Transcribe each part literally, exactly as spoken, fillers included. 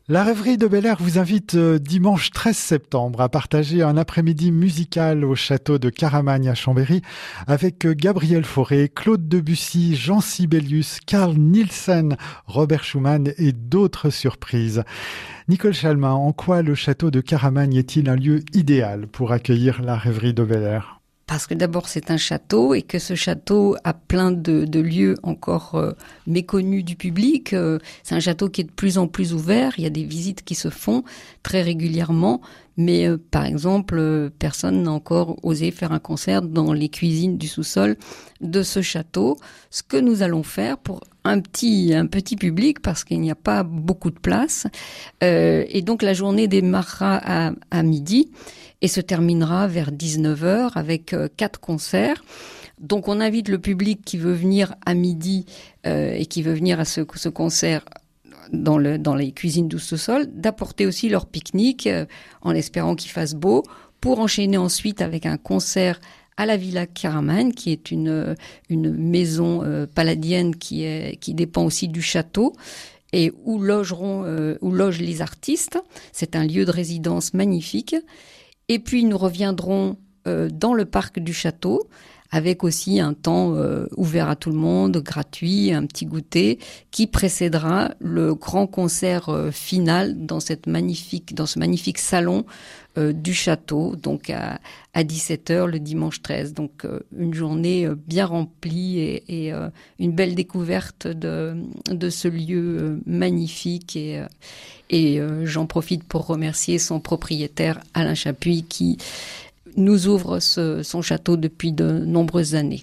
La Rêverie de Bel Air vous invite euh, dimanche treize septembre à partager un après-midi musical au château de Caramagne à Chambéry avec euh, Gabriel Fauré, Claude Debussy, Jean Sibelius, Carl Nielsen, Robert Schumann et d'autres surprises. Nicole Chalmin, en quoi le château de Caramagne est-il un lieu idéal pour accueillir la Rêverie de Bel Air ? Parce que d'abord c'est un château et que ce château a plein de, de lieux encore euh, méconnus du public. Euh, c'est un château qui est de plus en plus ouvert. Il y a des visites qui se font très régulièrement. Mais euh, par exemple, euh, personne n'a encore osé faire un concert dans les cuisines du sous-sol de ce château. Ce que nous allons faire pour un petit, un petit public parce qu'il n'y a pas beaucoup de place. Euh, et donc la journée démarrera à, à midi. Et se terminera vers dix-neuf heures avec euh, quatre concerts. Donc on invite le public qui veut venir à midi euh, et qui veut venir à ce, ce concert dans, le, dans les cuisines du sous-sol, d'apporter aussi leur pique-nique euh, en espérant qu'il fasse beau, pour enchaîner ensuite avec un concert à la Villa Caramagne, qui est une, une maison euh, palladienne qui, est, qui dépend aussi du château, et où logeront, euh, où logent les artistes. C'est un lieu de résidence magnifique. Et puis nous reviendrons euh, dans le parc du château avec aussi un temps euh, ouvert à tout le monde, gratuit, un petit goûter qui précédera le grand concert euh, final dans cette magnifique, dans ce magnifique salon euh, du château, donc à, à dix-sept heures le dimanche treize. Donc euh, une journée euh, bien remplie et, et euh, une belle découverte de, de ce lieu euh, magnifique et euh, Et euh, j'en profite pour remercier son propriétaire Alain Chapuis qui nous ouvre ce, son château depuis de nombreuses années.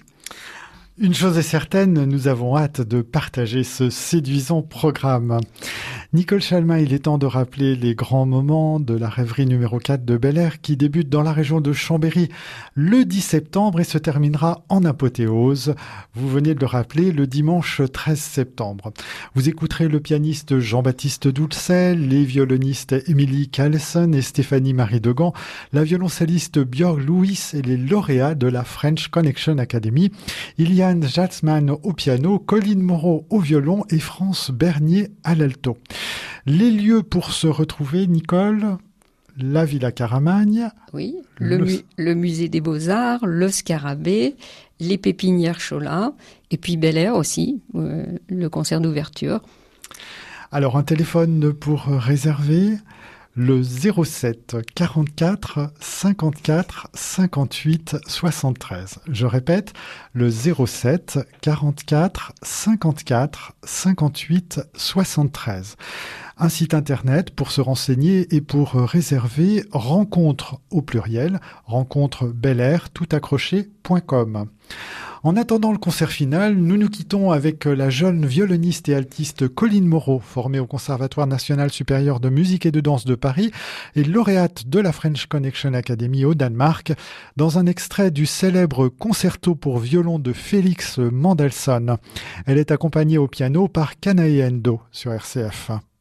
Une chose est certaine, nous avons hâte de partager ce séduisant programme. Nicole Chalmin, il est temps de rappeler les grands moments de la rêverie numéro quatre de Bel Air qui débute dans la région de Chambéry le dix septembre et se terminera en apothéose. Vous venez de le rappeler, le dimanche treize septembre. Vous écouterez le pianiste Jean-Baptiste Doulcet, les violonistes Émilie Callesson et Stéphanie Marie Degan, la violoncelliste Björk Louis et les lauréats de la French Connection Academy. Il y a Yann Jatzmann au piano, Colline Moreau au violon et France Bernier à l'alto. Les lieux pour se retrouver, Nicole, la Villa Caramagne. Oui, le, le... Mu- le musée des Beaux-Arts, le Scarabée, les Pépinières Cholat, et puis Bel Air aussi, euh, le concert d'ouverture. Alors, un téléphone pour réserver, le zéro sept quarante-quatre cinquante-quatre cinquante-huit soixante-treize. Je répète, le zéro sept quarante-quatre cinquante-quatre cinquante-huit soixante-treize. Un site internet pour se renseigner et pour réserver, rencontre au pluriel, rencontre belair tout accroché point com. En attendant le concert final, nous nous quittons avec la jeune violoniste et altiste Colline Moreau, formée au Conservatoire national supérieur de musique et de danse de Paris et lauréate de la French Connection Academy au Danemark, dans un extrait du célèbre concerto pour violon de Félix Mendelssohn. Elle est accompagnée au piano par Kanae Endo sur R C F.